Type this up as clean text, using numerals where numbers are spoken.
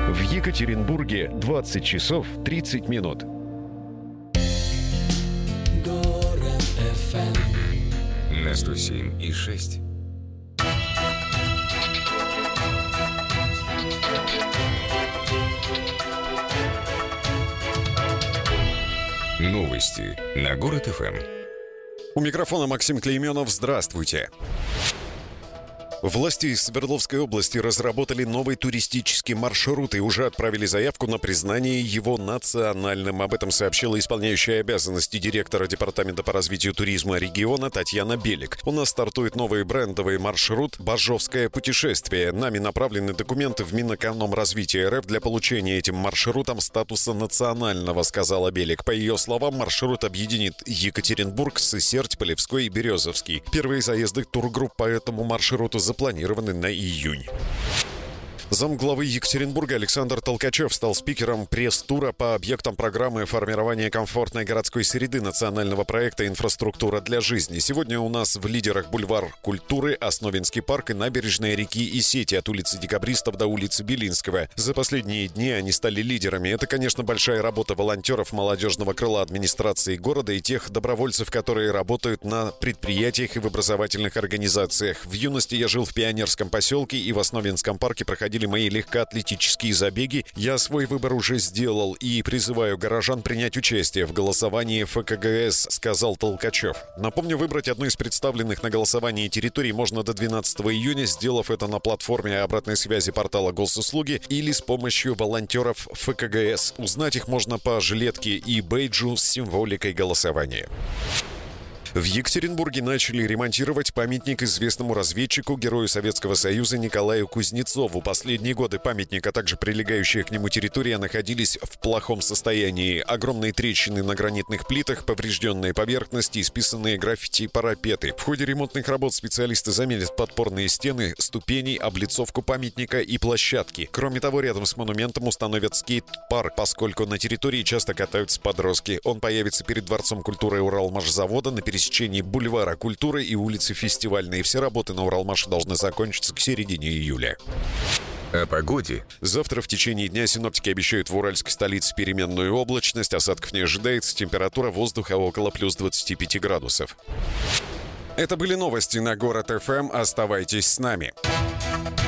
В Екатеринбурге 20 часов 30 минут. Город FM на 107,6. Новости на Город ФМ. У микрофона Максим Клейменов. Здравствуйте. Власти Свердловской области разработали новый туристический маршрут и уже отправили заявку на признание его национальным. Об этом сообщила исполняющая обязанности директора Департамента по развитию туризма региона Татьяна Белик. У нас стартует новый брендовый маршрут «Бажовское путешествие». Нами направлены документы в Минэкономразвития РФ для получения этим маршрутом статуса национального, сказала Белик. По ее словам, маршрут объединит Екатеринбург, Сысерть, Полевской и Березовский. Первые заезды тургрупп по этому маршруту запланированы на июнь. Замглавы Екатеринбурга Александр Толкачев стал спикером пресс-тура по объектам программы формирования комфортной городской среды национального проекта «Инфраструктура для жизни». Сегодня у нас в лидерах бульвар культуры, Основинский парк и набережная реки Исети от улицы Декабристов до улицы Белинского. За последние дни они стали лидерами. Это, конечно, большая работа волонтеров молодежного крыла администрации города и тех добровольцев, которые работают на предприятиях и в образовательных организациях. В юности я жил в Пионерском поселке и в Основинском парке проходили мои легкоатлетические забеги. Я свой выбор уже сделал и призываю горожан принять участие в голосовании ФКГС, сказал Толкачев. Напомню, выбрать одну из представленных на голосовании территорий можно до 12 июня, сделав это на платформе обратной связи портала Госуслуги или с помощью волонтеров ФКГС. Узнать их можно по жилетке и бейджу с символикой голосования. В Екатеринбурге начали ремонтировать памятник известному разведчику, герою Советского Союза Николаю Кузнецову. Последние годы памятник, а также прилегающая к нему территория находились в плохом состоянии. Огромные трещины на гранитных плитах, поврежденные поверхности, исписанные граффити и парапеты. В ходе ремонтных работ специалисты заменят подпорные стены, ступени, облицовку памятника и площадки. Кроме того, рядом с монументом установят скейт-парк, поскольку на территории часто катаются подростки. Он появится перед Дворцом культуры Уралмашзавода на пересечении бульвара культуры и улицы Фестивальной. Все работы на Уралмаше должны закончиться к середине июля. О погоде. Завтра в течение дня синоптики обещают в уральской столице переменную облачность. Осадков не ожидается. Температура воздуха около плюс 25 градусов. Это были новости на Город ФМ. Оставайтесь с нами.